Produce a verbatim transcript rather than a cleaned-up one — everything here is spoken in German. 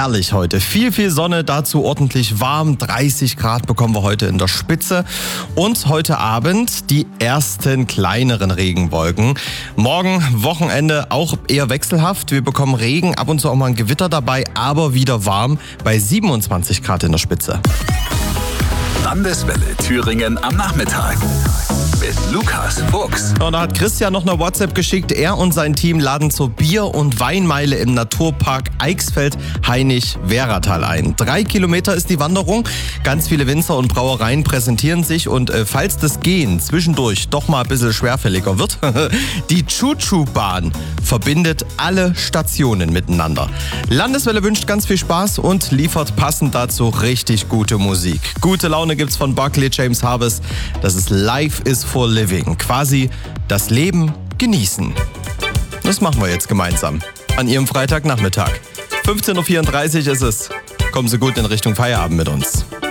herrlich heute. Viel, viel Sonne, dazu ordentlich warm. dreißig Grad bekommen wir heute in der Spitze. Und heute Abend die ersten kleineren Regenwolken. Morgen, Wochenende, auch eher wechselhaft. Wir bekommen Regen, ab und zu auch mal ein Gewitter dabei, aber wieder warm bei siebenundzwanzig Grad in der Spitze. Landeswelle Thüringen am Nachmittag mit Lukas Fuchs. Und da hat Christian noch eine WhatsApp geschickt. Er und sein Team laden zur Bier- und Weinmeile im Naturpark Eichsfeld-Hainich-Wehratal ein. Drei Kilometer ist die Wanderung. Ganz viele Winzer und Brauereien präsentieren sich. Und äh, falls das Gehen zwischendurch doch mal ein bisschen schwerfälliger wird, die Choo-Choo-Bahn verbindet alle Stationen miteinander. Landeswelle wünscht ganz viel Spaß und liefert passend dazu richtig gute Musik. Gute Laune gibt's von Buckley James Harvest. Das ist Life is for Living. Quasi das Leben genießen. Das machen wir jetzt gemeinsam. An Ihrem Freitagnachmittag. fünfzehn Uhr vierunddreißig ist es. Kommen Sie gut in Richtung Feierabend mit uns.